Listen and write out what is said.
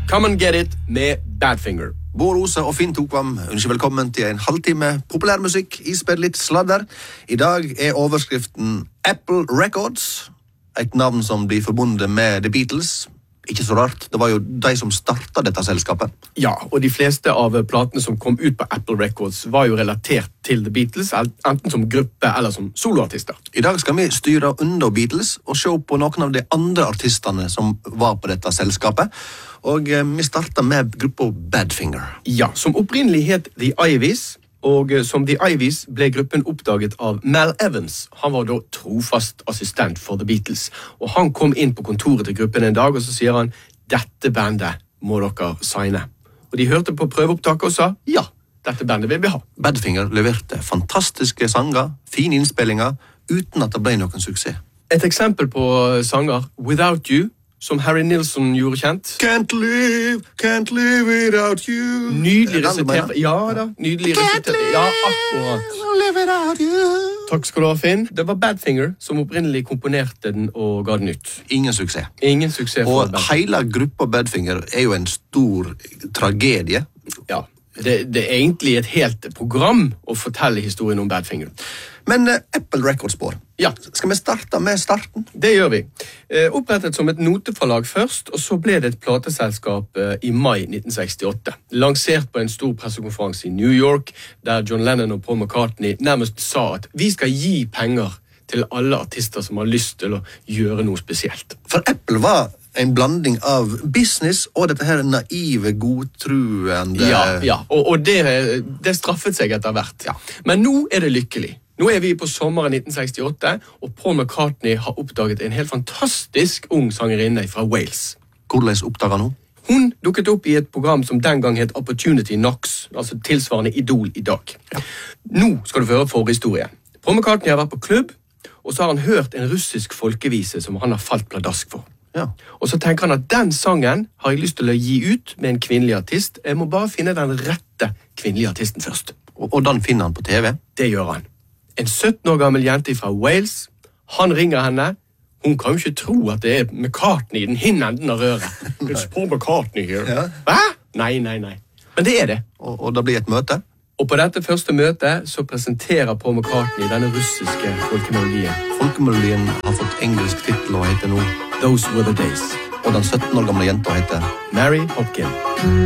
Come and Get It med Badfinger. Bård Ose og Finn Tokvam ønsker velkommen til en halvtime populærmusikk ispedd litt sladder. I dag overskriften Apple Records, et navn som blir forbundet med The Beatles. Ikke så rart, det var jo de som startet dette selskapet. Ja, og de fleste av platene som kom ut på Apple Records var jo relatert til The Beatles, enten som gruppe eller som soloartister. I dag skal vi styre unna Beatles og se på noen av de andre artistene som var på dette selskapet. Og vi starter med gruppa Badfinger. Ja, som opprinnelig het The Ivies, og som The Ivies ble gruppen oppdaget av Mal Evans. Han var da trofast assistent for The Beatles, og han kom inn på kontoret til gruppen en dag, og så sier han, dette bandet må dere signe. Og de hørte på prøveopptaket og sa, ja, dette bandet vil vi ha. Badfinger leverte fantastiske sanger, fine innspillinger, uten at det ble noen suksess. Et eksempel på sanger, Without You, som Harry Nilsson gjorde kjent. Can't live without you. Nydelig resitert. Ja da, nydelig resitert. Ja, akkurat. Live without you. Takk skal du ha, Finn. Det var Badfinger som opprinnelig komponerte den og ga den ut. Ingen suksess. Ingen suksess for Og Badfinger. hele gruppa Badfinger er jo en stor tragedie. Ja, det er egentlig et helt program å fortelle historien om Badfinger. Men Apple Records, Bård. Ja. Skal vi starte med starten? Det gjør vi. Opprettet som et noteforlag først, og så ble det et plateselskap i mai 1968. Lansert på en stor pressekonferanse i New York, der John Lennon og Paul McCartney nærmest sa at vi skal gi penger til alle artister som har lyst til å gjøre noe spesielt. For Apple var en blanding av business og dette her naive, godtruende... Ja. Og det straffet seg etter hvert. Ja. Men nå er det lykkelig. Nå er vi på sommeren 1968, og Paul McCartney har oppdaget en helt fantastisk ung sangerinne fra Wales. Hvordan oppdager hun? Hun dukket opp i et program som den gang het Opportunity Knocks, altså tilsvarende Idol i dag. Ja. Nå skal du få høre forhistorien. Paul McCartney har vært på klubb, og så har han hørt en russisk folkevise som han har falt pladask for. Ja. Og så tenker han at den sangen har jeg lyst til å gi ut med en kvinnelig artist. Jeg må bare finne den rette kvinnelige artisten først. Og den finner han på TV? Det gjør han. En 17 år gammel jente fra Wales. Han ringer henne. Hun kan jo ikke tro at det er McCartney i den enden av røret. It's Paul McCartney here. Ja. Hva? Nei. Men det er det. Og det blir et møte? Og på dette første møtet så presenterer Paul McCartney denne russiske folkemelodien. Folkemelodien har fått engelsk titel og heter nå Those Were The Days. Og den 17 år gamle jenta heter Mary Hopkin.